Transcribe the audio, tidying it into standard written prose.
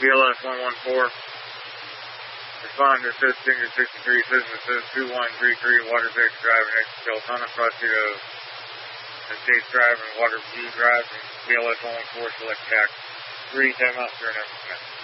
BLS 114. Respond to says Finger 63, says 2133, Waterbridge Drive, next to Deltona, proceed of Estates Drive and Waterview Drive, and BLS 114, select TAC 3, time out, 0 number 10.